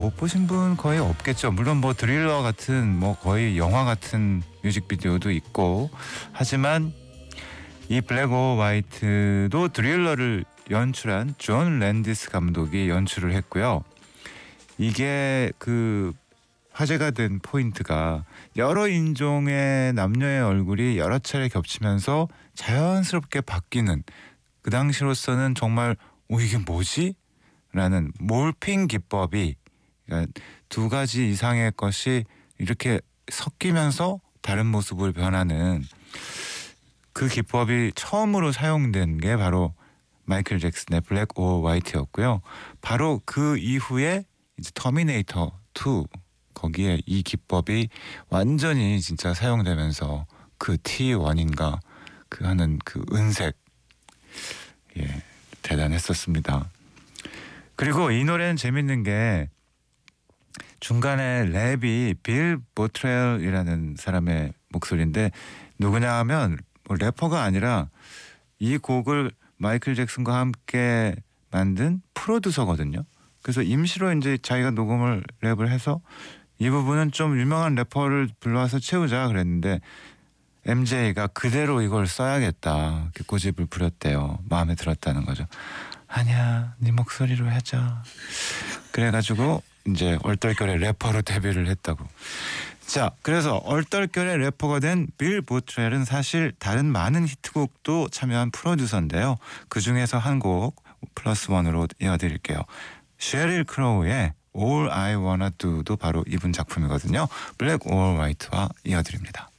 못 보신 분 거의 없겠죠. 물론 뭐 드릴러 같은 뭐 거의 영화 같은 뮤직비디오도 있고 하지만 이 블랙 오어 화이트도 드릴러를 연출한 존 랜디스 감독이 연출을 했고요. 이게 그 화제가 된 포인트가 여러 인종의 남녀의 얼굴이 여러 차례 겹치면서 자연스럽게 바뀌는, 그 당시로서는 정말 이게 뭐지? 라는 몰핑 기법이, 그러니까 두 가지 이상의 것이 이렇게 섞이면서 다른 모습을 변하는 그 기법이 처음으로 사용된 게 바로 마이클 잭슨의 블랙 오어 화이트였고요. 바로 그 이후에 이제 터미네이터 2, 거기에 이 기법이 완전히 진짜 사용되면서 그 T1인가 그 하는 그 은색, 예, 대단했었습니다. 그리고 이 노래는 재밌는 게 중간에 랩이 빌 보트렐이라는 사람의 목소리인데, 누구냐 하면 뭐 래퍼가 아니라 이 곡을 마이클 잭슨과 함께 만든 프로듀서거든요. 그래서 임시로 이제 자기가 녹음을 랩을 해서 이 부분은 좀 유명한 래퍼를 불러와서 채우자 그랬는데 MJ가 그대로 이걸 써야겠다 이렇게 고집을 부렸대요. 마음에 들었다는 거죠. 아니야, 네 목소리로 하자. 그래가지고 이제 얼떨결에 래퍼로 데뷔를 했다고. 자, 그래서 얼떨결에 래퍼가 된 빌 보트렐은 사실 다른 많은 히트곡도 참여한 프로듀서인데요. 그 중에서 한 곡 플러스 원으로 이어드릴게요. 셰릴 크로우의 All I Wanna Do도 바로 이분 작품이거든요. 블랙 오어 화이트와 이어드립니다.